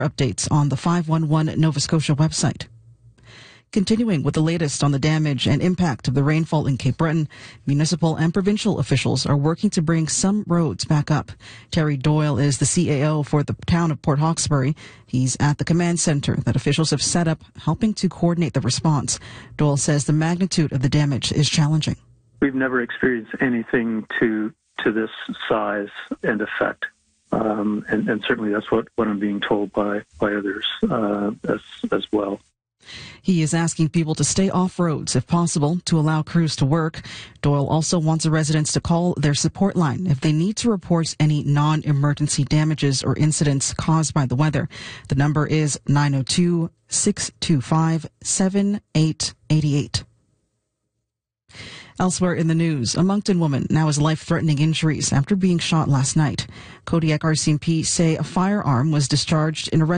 Updates on the 511 Nova Scotia website. Continuing with the latest on the damage and impact of the rainfall in Cape Breton, municipal and provincial officials are working to bring some roads back up. Terry Doyle is the CAO for the town of Port Hawkesbury. He's at the command center that officials have set up, helping to coordinate the response. Doyle says the magnitude of the damage is challenging. We've never experienced anything to this size and effect. And certainly that's what I'm being told by others as well. He is asking people to stay off roads if possible to allow crews to work. Doyle also wants residents to call their support line if they need to report any non-emergency damages or incidents caused by the weather. The number is 902-625-7888. Elsewhere in the news, a Moncton woman now has life-threatening injuries after being shot last night. Kodiak RCMP say a firearm was discharged in a